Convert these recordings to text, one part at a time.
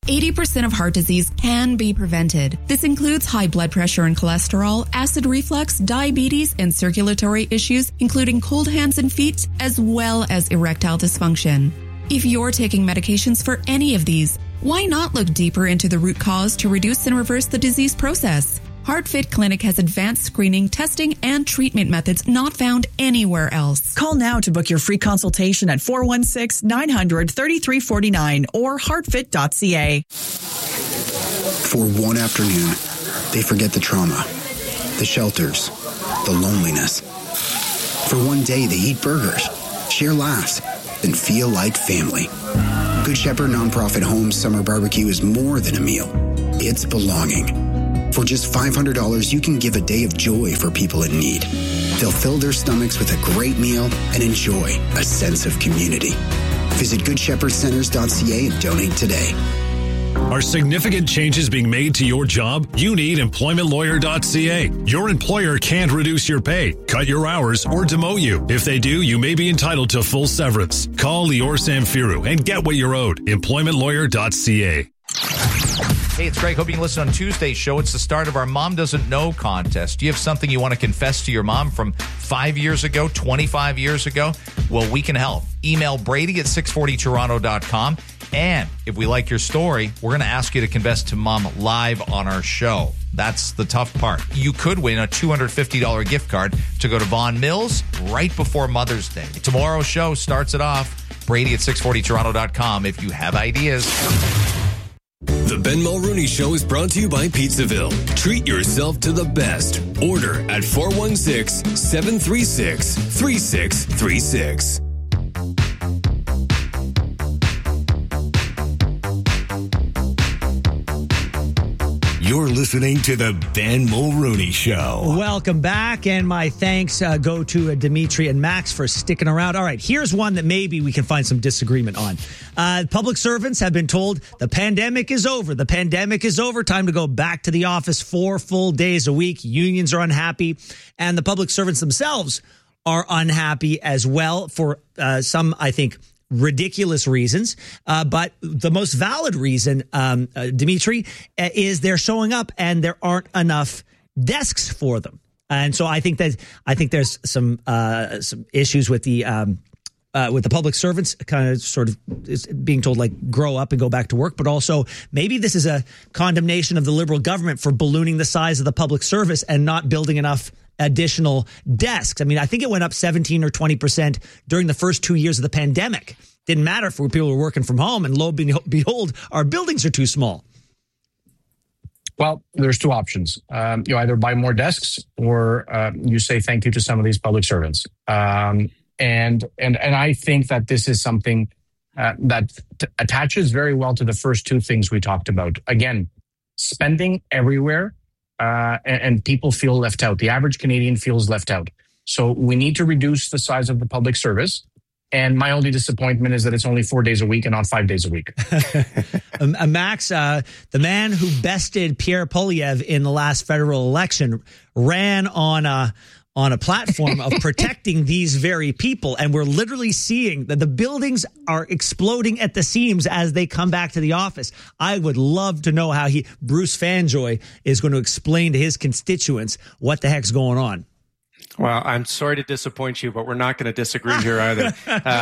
80% of heart disease can be prevented. This includes high blood pressure and cholesterol, acid reflux, diabetes, and circulatory issues, including cold hands and feet, as well as erectile dysfunction. If you're taking medications for any of these, why not look deeper into the root cause to reduce and reverse the disease process? HeartFit Clinic has advanced screening, testing, and treatment methods not found anywhere else. Call now to book your free consultation at 416-900-3349 or heartfit.ca. For one afternoon, they forget the trauma, the shelters, the loneliness. For one day, they eat burgers, share laughs, and feel like family. Good Shepherd Nonprofit Homes Summer Barbecue is more than a meal. It's belonging. For just $500, you can give a day of joy for people in need. They'll fill their stomachs with a great meal and enjoy a sense of community. Visit GoodShepherdCenters.ca and donate today. Are significant changes being made to your job? You need EmploymentLawyer.ca. Your employer can't reduce your pay, cut your hours, or demote you. If they do, you may be entitled to full severance. Call Lior Samfiru and get what you're owed. EmploymentLawyer.ca. Hey, it's Greg. Hope you can listen on Tuesday's show. It's the start of our Mom Doesn't Know contest. Do you have something you want to confess to your mom from 5 years ago, 25 years ago? Well, we can help. Email Brady at 640toronto.com. And if we like your story, we're going to ask you to confess to Mom live on our show. That's the tough part. You could win a $250 gift card to go to Vaughan Mills right before Mother's Day. Tomorrow's show starts it off. Brady at 640toronto.com if you have ideas. The Ben Mulrooney Show is brought to you by Pizzaville. Treat yourself to the best. Order at 416-736-3636. You're listening to the Ben Mulrooney Show. Welcome back, and my thanks go to Dimitri and Max for sticking around. All right, here's one that maybe we can find some disagreement on. Public servants have been told the pandemic is over. The pandemic is over. Time to go back to the office 4 full days a week. Unions are unhappy, and the public servants themselves are unhappy as well for some, I think, ridiculous reasons. But the most valid reason, Dimitri, is they're showing up and there aren't enough desks for them. And so I think there's some issues with the public servants kind of sort of being told, like, grow up and go back to work. But also maybe this is a condemnation of the Liberal government for ballooning the size of the public service and not building enough additional desks. I mean, I think it went up 17 or 20% during the first 2 years of the pandemic. Didn't matter if people were working from home, and lo and behold, our buildings are too small. Well, there's two options. You either buy more desks or you say thank you to some of these public servants. And I think that this is something that attaches very well to the first two things we talked about. Again, spending everywhere. And people feel left out. The average Canadian feels left out. So we need to reduce the size of the public service. And my only disappointment is that it's only 4 days a week and not 5 days a week. Max, the man who bested Pierre Poilievre in the last federal election ran on a platform of protecting these very people. And we're literally seeing that the buildings are exploding at the seams as they come back to the office. I would love to know how Bruce Fanjoy is going to explain to his constituents what the heck's going on. Well, I'm sorry to disappoint you, but we're not going to disagree here either.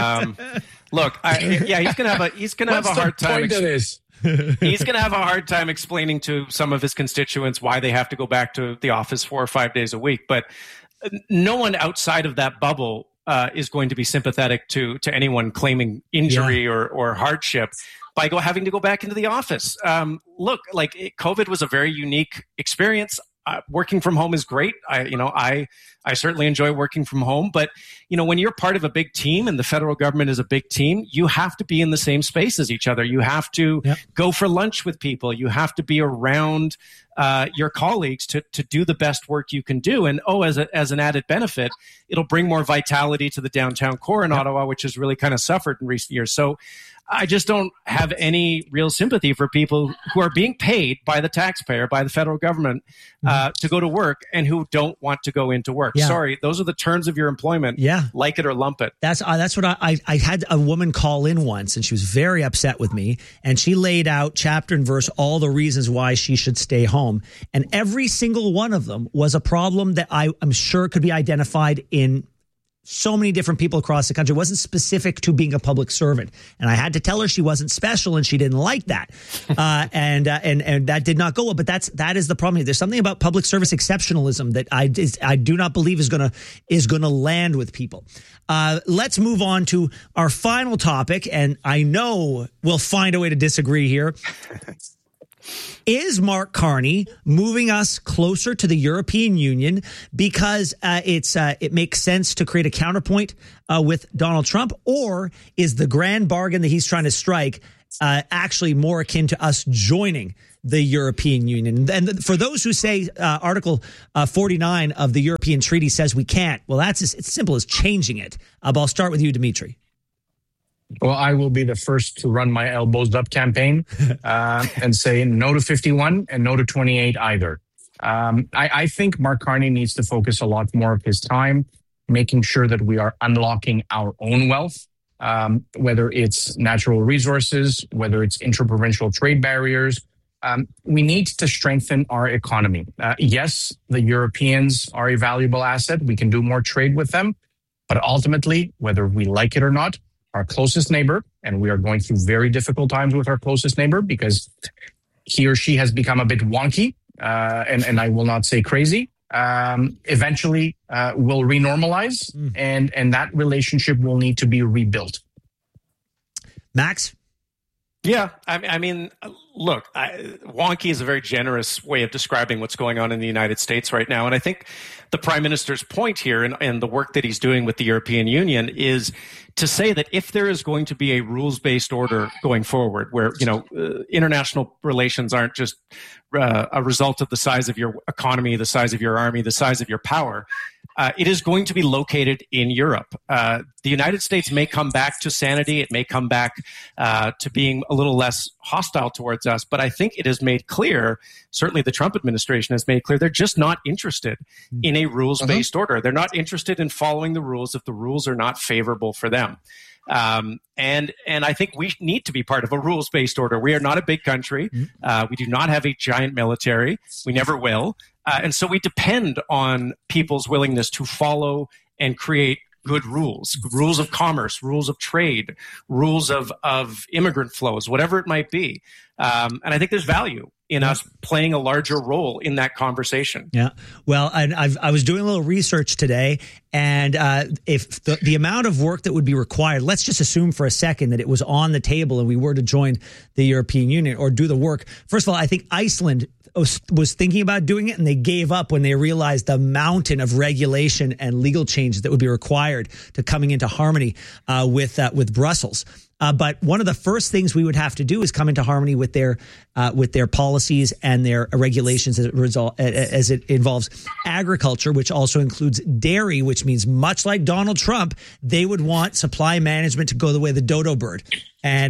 Look, he's going to have a hard time. He's going to have a hard time explaining to some of his constituents why they have to go back to the office 4 or 5 days a week. But no one outside of that bubble is going to be sympathetic to anyone claiming injury or hardship by having to go back into the office. Look, like, COVID was a very unique experience. Working from home is great. I certainly enjoy working from home, but when you're part of a big team and the federal government is a big team, you have to be in the same space as each other. You have to go for lunch with people. You have to be around your colleagues to do the best work you can do. And as an added benefit, it'll bring more vitality to the downtown core in Ottawa, which has really kind of suffered in recent years. So I just don't have any real sympathy for people who are being paid by the taxpayer, by the federal government, to go to work and who don't want to go into work. Yeah. Sorry, those are the terms of your employment. Yeah. Like it or lump it. That's what I had a woman call in once, and she was very upset with me, and she laid out chapter and verse all the reasons why she should stay home. And every single one of them was a problem that I'm sure could be identified in so many different people across the country. It wasn't specific to being a public servant. And I had to tell her she wasn't special, and she didn't like that. And that did not go well. But that is the problem. There's something about public service exceptionalism that I do not believe is going to land with people. Let's move on to our final topic. And I know we'll find a way to disagree here. Is Mark Carney moving us closer to the European Union because it makes sense to create a counterpoint with Donald Trump, or is the grand bargain that he's trying to strike actually more akin to us joining the European Union? And for those who say Article 49 of the European Treaty says we can't, well, it's simple as changing it. I'll start with you, Dimitri. Well, I will be the first to run my elbows up campaign and say no to 51 and no to 28 either. I think Mark Carney needs to focus a lot more of his time making sure that we are unlocking our own wealth, whether it's natural resources, whether it's interprovincial trade barriers. We need to strengthen our economy. Yes, the Europeans are a valuable asset. We can do more trade with them. But ultimately, whether we like it or not, our closest neighbor, and we are going through very difficult times with our closest neighbor because he or she has become a bit wonky, and I will not say crazy, eventually will renormalize, and that relationship will need to be rebuilt. Max? Yeah, I mean, look, wonky is a very generous way of describing what's going on in the United States right now. And I think the Prime Minister's point here and the work that he's doing with the European Union is to say that if there is going to be a rules-based order going forward where, international relations aren't just a result of the size of your economy, the size of your army, the size of your power, it is going to be located in Europe. The United States may come back to sanity. It may come back to being a little less hostile towards us. But I think it is made clear, certainly the Trump administration has made clear, they're just not interested in a rules-based order. They're not interested in following the rules if the rules are not favorable for them. And I think we need to be part of a rules-based order. We are not a big country. We do not have a giant military. We never will. And so we depend on people's willingness to follow and create good rules of commerce, rules of trade, rules of immigrant flows, whatever it might be. And I think there's value in us playing a larger role in that conversation. Yeah. Well, I was doing a little research today, and if the amount of work that would be required, let's just assume for a second that it was on the table and we were to join the European Union or do the work. First of all, I think Iceland was thinking about doing it, and they gave up when they realized the mountain of regulation and legal changes that would be required to coming into harmony with Brussels. But one of the first things we would have to do is come into harmony with their policies and their regulations as it involves agriculture, which also includes dairy, which means much like Donald Trump, they would want supply management to go the way of the dodo bird. And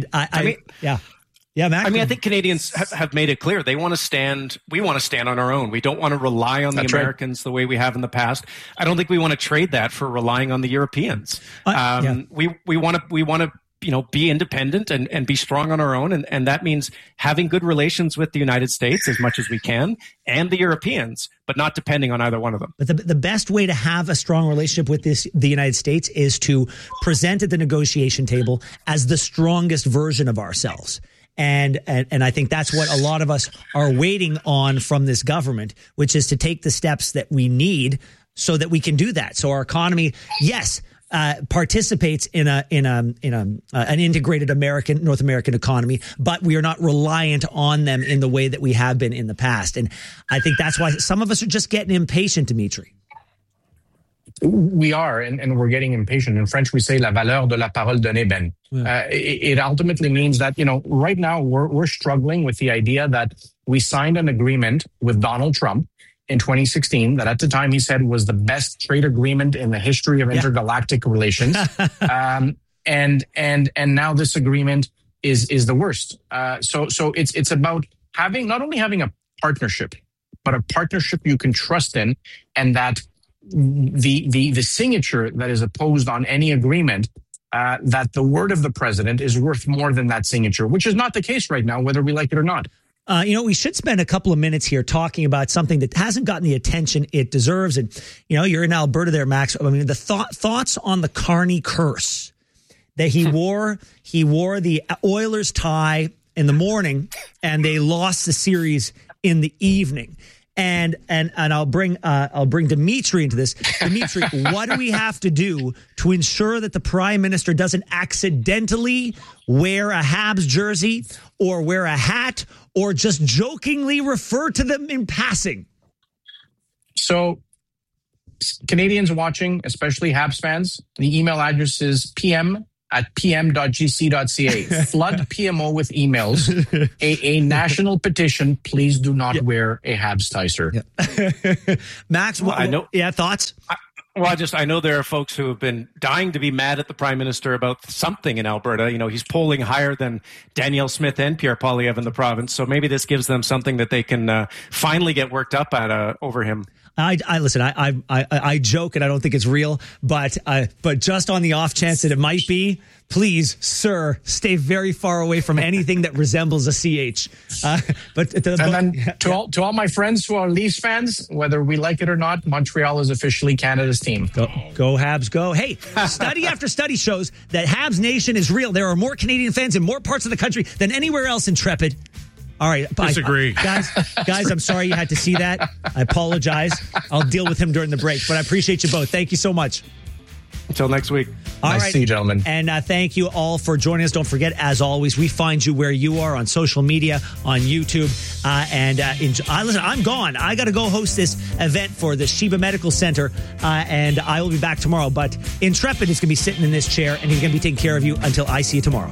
Yeah, Mac. I mean, I think Canadians have made it clear. We want to stand on our own. We don't want to rely on the Americans the way we have in the past. I don't think we want to trade that for relying on the Europeans. We want to be independent and be strong on our own. And that means having good relations with the United States as much as we can and the Europeans, but not depending on either one of them. But the best way to have a strong relationship with the United States is to present at the negotiation table as the strongest version of ourselves. And I think that's what a lot of us are waiting on from this government, which is to take the steps that we need so that we can do that. So our economy, yes, participates in an integrated North American economy, but we are not reliant on them in the way that we have been in the past. And I think that's why some of us are just getting impatient, Dimitri. We are, and we're getting impatient. In French, we say la valeur de la parole donnée, Ben. It ultimately means that, right now we're struggling with the idea that we signed an agreement with Donald Trump in 2016 that at the time he said was the best trade agreement in the history of intergalactic relations. And now this agreement is the worst. So it's about not only having a partnership, but a partnership you can trust in, and that the signature that is opposed on any agreement, that the word of the president is worth more than that signature, which is not the case right now, whether we like it or not. We should spend a couple of minutes here talking about something that hasn't gotten the attention it deserves. And, you're in Alberta there, Max. I mean, the thoughts on the Carney curse that he wore the Oilers tie in the morning and they lost the series in the evening. And I'll bring Dimitri into this. Dimitri, what do we have to do to ensure that the Prime Minister doesn't accidentally wear a Habs jersey or wear a hat or just jokingly refer to them in passing? So, Canadians watching, especially Habs fans, the email address is pm@pm.gc.ca. Flood PMO with emails. A national petition. Please do not wear a Habs tie, sir. Yeah. Max, I know. Yeah, thoughts? I know there are folks who have been dying to be mad at the Prime Minister about something in Alberta. He's polling higher than Danielle Smith and Pierre Poilievre in the province. So maybe this gives them something that they can finally get worked up at over him. I listen. I joke and I don't think it's real, but just on the off chance that it might be, please, sir, stay very far away from anything that resembles a CH. To all my friends who are Leafs fans, whether we like it or not, Montreal is officially Canada's team. Go Habs, go! Hey, study after study shows that Habs Nation is real. There are more Canadian fans in more parts of the country than anywhere else in Intrepid. All right. Disagree. Guys, I'm sorry you had to see that. I apologize. I'll deal with him during the break, but I appreciate you both. Thank you so much. Until next week. Nice to see you, gentlemen. And thank you all for joining us. Don't forget, as always, we find you where you are on social media, on YouTube. Listen, I'm gone. I got to go host this event for the Sheba Medical Center, and I will be back tomorrow. But Intrepid is going to be sitting in this chair, and he's going to be taking care of you until I see you tomorrow.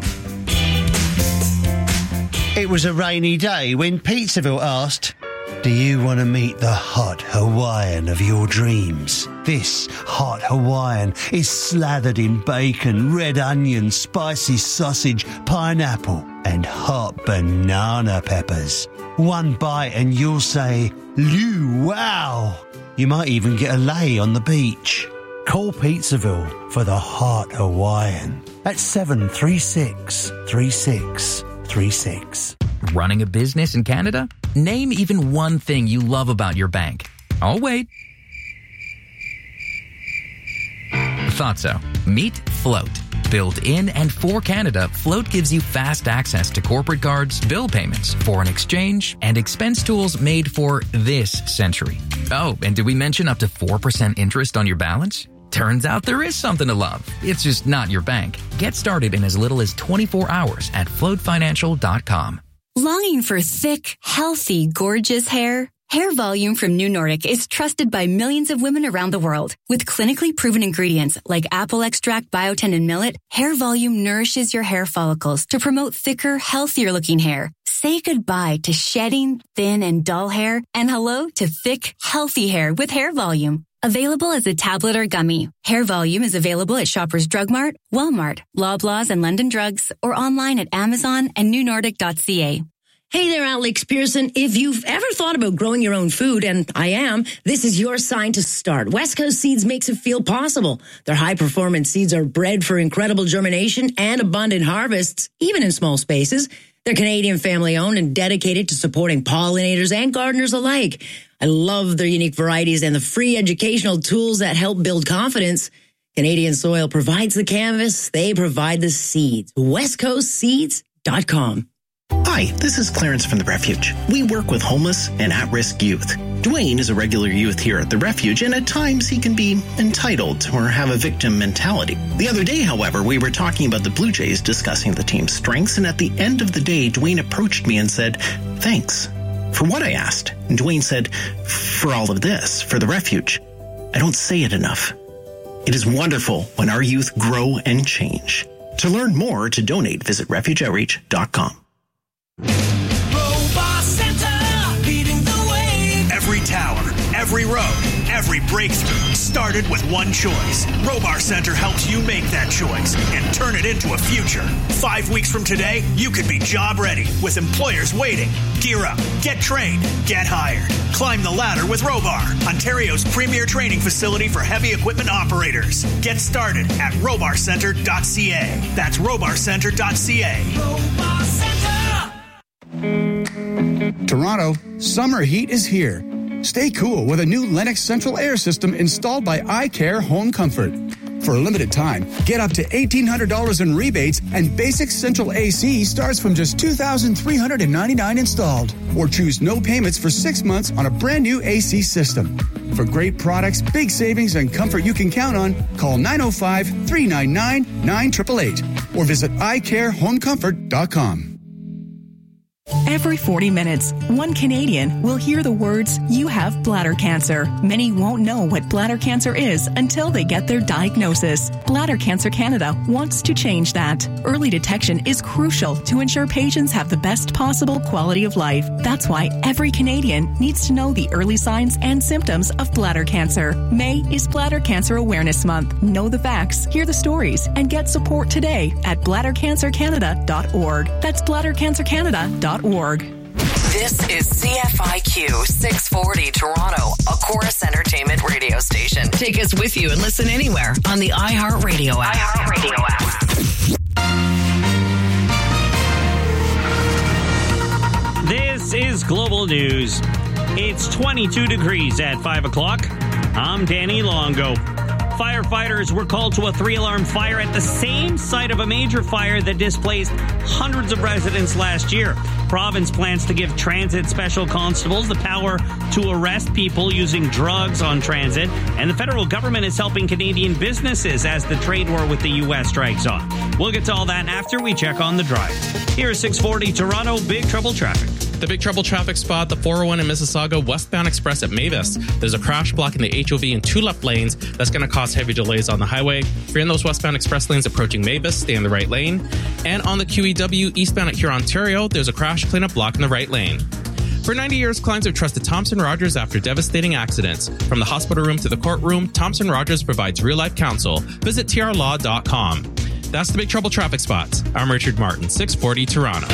It was a rainy day when Pizzaville asked, "Do you want to meet the hot Hawaiian of your dreams?" This hot Hawaiian is slathered in bacon, red onion, spicy sausage, pineapple, and hot banana peppers. One bite and you'll say, "Lou, wow!" You might even get a lay on the beach. Call Pizzaville for the hot Hawaiian at 736-3636. Running a business in Canada? Name even one thing you love about your bank. I'll wait. Thought so. Meet Float. Built in and for Canada, Float gives you fast access to corporate cards, bill payments, foreign exchange, and expense tools made for this century. Oh, and did we mention up to 4% interest on your balance? Turns out there is something to love. It's just not your bank. Get started in as little as 24 hours at floatfinancial.com. Longing for thick, healthy, gorgeous hair? Hair Volume from New Nordic is trusted by millions of women around the world. With clinically proven ingredients like apple extract, biotin, and millet, Hair Volume nourishes your hair follicles to promote thicker, healthier-looking hair. Say goodbye to shedding, thin, and dull hair, and hello to thick, healthy hair with Hair Volume. Available as a tablet or gummy, Hair Volume is available at Shoppers Drug Mart, Walmart, Loblaws, and London Drugs, or online at Amazon and newnordic.ca. Hey there, Alex Pearson. If you've ever thought about growing your own food, and I am, this is your sign to start. West Coast Seeds makes it feel possible. Their high-performance seeds are bred for incredible germination and abundant harvests, even in small spaces. They're Canadian family-owned and dedicated to supporting pollinators and gardeners alike. I love their unique varieties and the free educational tools that help build confidence. Canadian Soil provides the canvas. They provide the seeds. WestCoastSeeds.com. Hi, this is Clarence from The Refuge. We work with homeless and at-risk youth. Dwayne is a regular youth here at The Refuge, and at times he can be entitled or have a victim mentality. The other day, however, we were talking about the Blue Jays, discussing the team's strengths, and at the end of the day, Dwayne approached me and said, "Thanks." For what, I asked? And Dwayne said, "For all of this, for The Refuge." I don't say it enough. It is wonderful when our youth grow and change. To learn more or to donate, visit refugeoutreach.com. Robot Center, leading the way. Every tower, every road, Every breakthrough started with one choice. Robar Center helps you make that choice and turn it into a future. 5 weeks from today, you could be job ready with employers waiting. Gear up, get trained, get hired. Climb the ladder with Robar, Ontario's premier training facility for heavy equipment operators. Get started at robarcenter.ca. That's robarcenter.ca. Robar Center! Toronto, summer heat is here. Stay cool with a new Lennox Central Air System installed by iCare Home Comfort. For a limited time, get up to $1,800 in rebates, and basic central AC starts from just $2,399 installed. Or choose no payments for 6 months on a brand new AC system. For great products, big savings, and comfort you can count on, call 905-399-9888 or visit iCareHomeComfort.com. Every 40 minutes, one Canadian will hear the words, "You have bladder cancer." Many won't know what bladder cancer is until they get their diagnosis. Bladder Cancer Canada wants to change that. Early detection is crucial to ensure patients have the best possible quality of life. That's why every Canadian needs to know the early signs and symptoms of bladder cancer. May is Bladder Cancer Awareness Month. Know the facts, hear the stories, and get support today at bladdercancercanada.org. That's bladdercancercanada.org. This is CFIQ 640 Toronto, a Chorus Entertainment radio station. Take us with you and listen anywhere on the iHeartRadio app. This is Global News. It's 22 degrees at 5 o'clock. I'm Danny Longo. Firefighters were called to a 3-alarm fire at the same site of a major fire that displaced hundreds of residents last year. Province plans to give transit special constables the power to arrest people using drugs on transit, and the federal government is helping Canadian businesses as the trade war with the U.S. strikes on. We'll get to all that after we check on the drive. Here's 640 Toronto, Big Trouble traffic. The Big Trouble traffic spot, the 401 in Mississauga, westbound express at Mavis. There's a crash blocking the HOV in 2 left lanes. That's going to cause heavy delays on the highway. If you're in those westbound express lanes approaching Mavis, stay in the right lane. And on the QEW eastbound at Huron, Ontario, there's a crash cleanup block in the right lane. For 90 years, clients have trusted Thompson Rogers after devastating accidents. From the hospital room to the courtroom, Thompson Rogers provides real-life counsel. Visit trlaw.com. That's the Big Trouble traffic spots. I'm Richard Martin, 640 Toronto.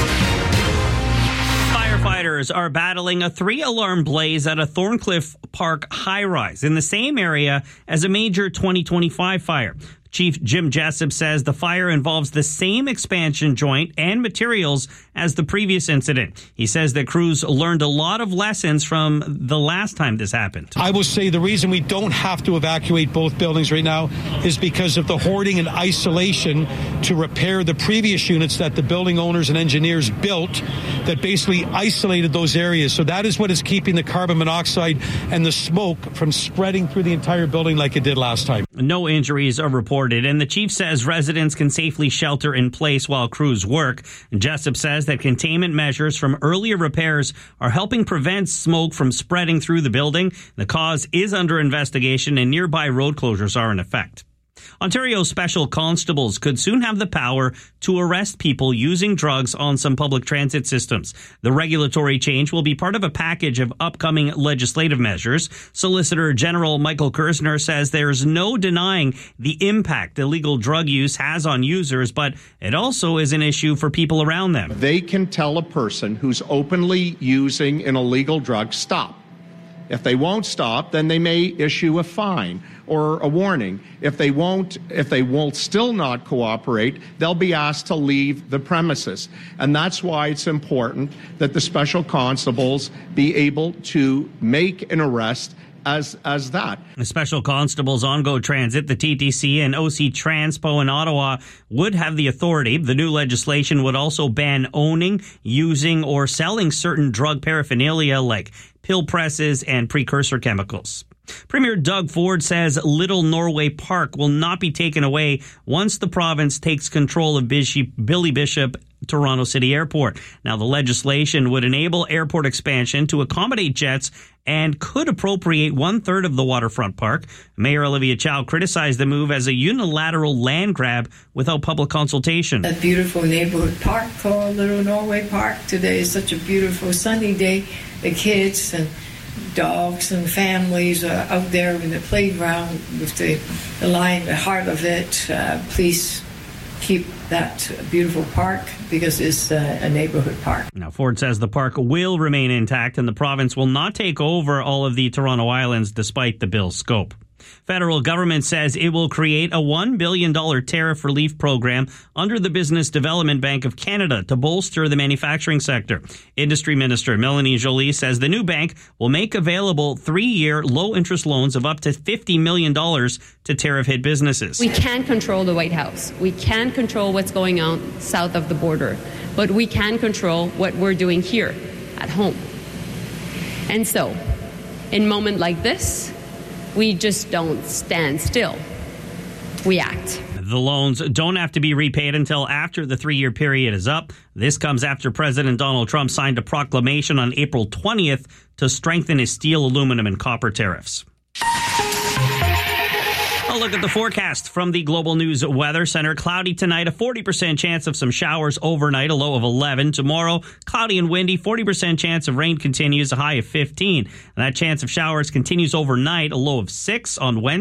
Firefighters are battling a 3-alarm blaze at a Thorncliffe Park high-rise in the same area as a major 2025 fire. Chief Jim Jessup says the fire involves the same expansion joint and materials as the previous incident. He says that crews learned a lot of lessons from the last time this happened. I will say the reason we don't have to evacuate both buildings right now is because of the hoarding and isolation to repair the previous units that the building owners and engineers built that basically isolated those areas. So that is what is keeping the carbon monoxide and the smoke from spreading through the entire building like it did last time. No injuries are reported, and the chief says residents can safely shelter in place while crews work. Jessup says that containment measures from earlier repairs are helping prevent smoke from spreading through the building. The cause is under investigation, and nearby road closures are in effect. Ontario special constables could soon have the power to arrest people using drugs on some public transit systems. The regulatory change will be part of a package of upcoming legislative measures. Solicitor General Michael Kersner says there's no denying the impact illegal drug use has on users, but it also is an issue for people around them. They can tell a person who's openly using an illegal drug, stop. If they won't stop, then they may issue a fine or a warning. If they won't still not cooperate, they'll be asked to leave the premises. And that's why it's important that the special constables be able to make an arrest as that. The special constables on GO Transit, the TTC, and OC Transpo in Ottawa would have the authority. The new legislation would also ban owning, using, or selling certain drug paraphernalia like pill presses and precursor chemicals. Premier Doug Ford says Little Norway Park will not be taken away once the province takes control of Billy Bishop Toronto City Airport. Now, the legislation would enable airport expansion to accommodate jets and could appropriate 1/3 of the waterfront park. Mayor Olivia Chow criticized the move as a unilateral land grab without public consultation. A beautiful neighborhood park called Little Norway Park. Today is such a beautiful sunny day. The kids and dogs and families out there in the playground with the line at the heart of it. Please keep that beautiful park because it's a neighborhood park. Now, Ford says the park will remain intact and the province will not take over all of the Toronto Islands despite the bill's scope. Federal government says it will create a $1 billion tariff relief program under the Business Development Bank of Canada to bolster the manufacturing sector. Industry Minister Melanie Joly says the new bank will make available 3-year low-interest loans of up to $50 million to tariff-hit businesses. We can't control the White House. We can't control what's going on south of the border. But we can control what we're doing here at home. And so, in a moment like this, we just don't stand still. We act. The loans don't have to be repaid until after the 3-year period is up. This comes after President Donald Trump signed a proclamation on April 20th to strengthen his steel, aluminum, and copper tariffs. A look at the forecast from the Global News Weather Center. Cloudy tonight, a 40% chance of some showers overnight, a low of 11. Tomorrow, cloudy and windy, 40% chance of rain continues, a high of 15. And that chance of showers continues overnight, a low of 6 on Wednesday.